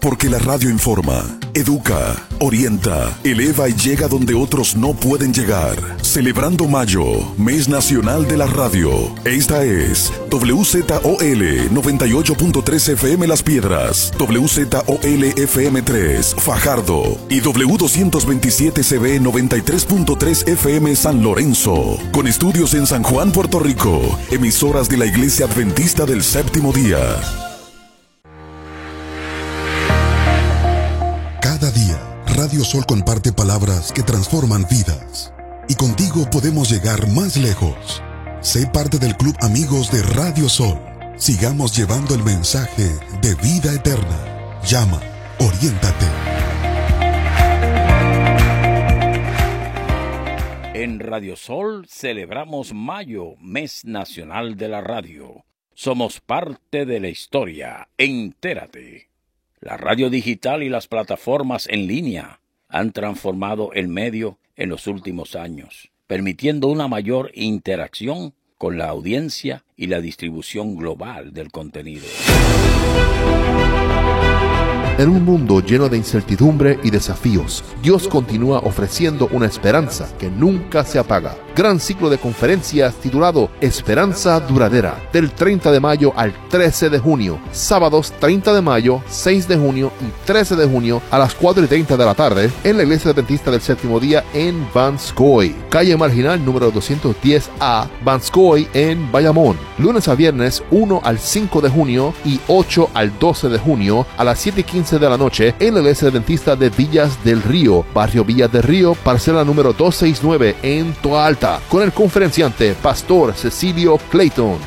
Porque la radio informa, educa, orienta, eleva y llega donde otros no pueden llegar. Celebrando Mayo, Mes Nacional de la Radio. Esta es WZOL 98.3 FM Las Piedras, WZOL FM 3 Fajardo y W227 CB 93.3 FM San Lorenzo. Con estudios en San Juan, Puerto Rico. Emisoras de la Iglesia Adventista del Séptimo Día. Cada día, Radio Sol comparte palabras que transforman vidas. Y contigo podemos llegar más lejos. Sé parte del Club Amigos de Radio Sol. Sigamos llevando el mensaje de vida eterna. Llama, oriéntate. En Radio Sol celebramos Mayo, Mes Nacional de la Radio. Somos parte de la historia. Entérate. La radio digital y las plataformas en línea han transformado el medio en los últimos años, permitiendo una mayor interacción con la audiencia y la distribución global del contenido. En un mundo lleno de incertidumbre y desafíos, Dios continúa ofreciendo una esperanza que nunca se apaga. Gran ciclo de conferencias titulado Esperanza Duradera, del 30 de mayo al 13 de junio, sábados 30 de mayo, 6 de junio y 13 de junio a las 4:30 de la tarde en la Iglesia Adventista del Séptimo Día en Vanscoy, calle Marginal número 210A, Vanscoy en Bayamón. Lunes a viernes 1 al 5 de junio y 8 al 12 de junio a las 7:15 de la noche en la Iglesia Adventista de Villas del Río, barrio Villas del Río, parcela número 269 en Toalta, con el conferenciante Pastor Cecilio Clayton.